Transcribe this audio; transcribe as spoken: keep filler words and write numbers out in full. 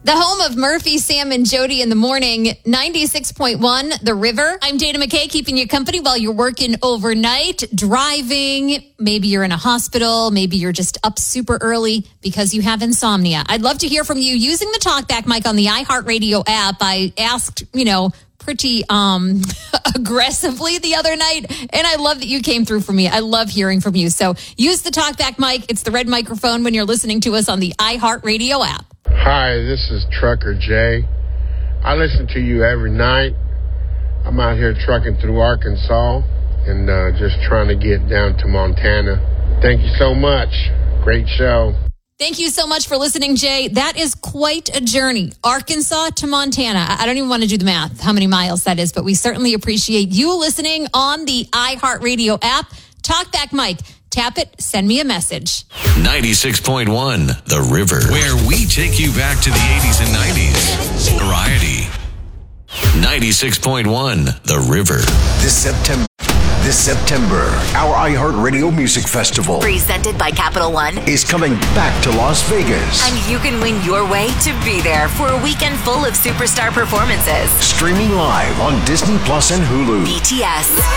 The home of Murphy, Sam, and Jody in the morning, ninety-six point one, The River. I'm Dana McKay, keeping you company while you're working overnight, driving. Maybe you're in a hospital. Maybe you're just up super early because you have insomnia. I'd love to hear from you using the TalkBack mic on the iHeartRadio app. I asked, you know, pretty um, aggressively the other night, and I love that you came through for me. I love hearing from you. So use the TalkBack mic. It's the red microphone when you're listening to us on the iHeartRadio app. Hi, this is Trucker Jay. I listen to you every night. I'm out here trucking through Arkansas and uh, just trying to get down to Montana. Thank you so much. Great show. Thank you so much for listening, Jay. That is quite a journey. Arkansas to Montana. I don't even want to do the math, how many miles that is, but we certainly appreciate you listening on the iHeartRadio app. TalkBack Mike. Tap it, send me a message. ninety-six point one, The River, where we take you back to the eighties and nineties. Variety. ninety-six point one, The River. This September, this September, our iHeartRadio Music Festival, presented by Capital One, is coming back to Las Vegas. And you can win your way to be there for a weekend full of superstar performances. Streaming live on Disney Plus and Hulu. B T S,